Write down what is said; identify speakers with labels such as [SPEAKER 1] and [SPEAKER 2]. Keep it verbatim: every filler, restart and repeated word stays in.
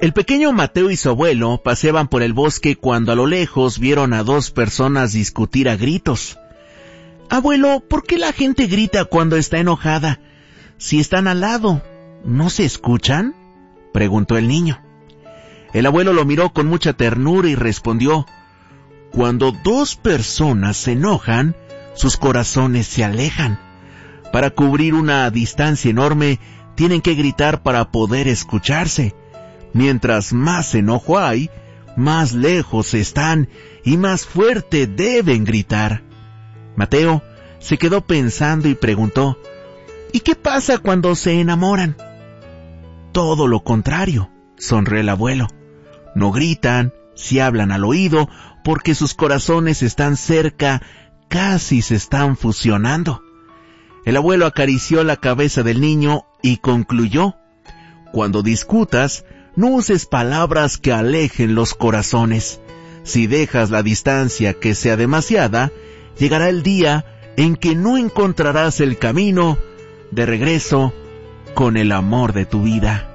[SPEAKER 1] El pequeño Mateo y su abuelo paseaban por el bosque cuando a lo lejos vieron a dos personas discutir a gritos. «Abuelo, ¿por qué la gente grita cuando está enojada? Si están al lado, ¿no se escuchan?», preguntó el niño. El abuelo lo miró con mucha ternura y respondió: «Cuando dos personas se enojan, sus corazones se alejan. Para cubrir una distancia enorme, tienen que gritar para poder escucharse. Mientras más enojo hay, más lejos están y más fuerte deben gritar». Mateo se quedó pensando y preguntó: «¿Y qué pasa cuando se enamoran?». «Todo lo contrario», sonrió el abuelo. «No gritan, se hablan al oído, porque sus corazones están cerca, casi se están fusionando». El abuelo acarició la cabeza del niño y concluyó: «Cuando discutas, no uses palabras que alejen los corazones. Si dejas la distancia que sea demasiada, llegará el día en que no encontrarás el camino de regreso con el amor de tu vida».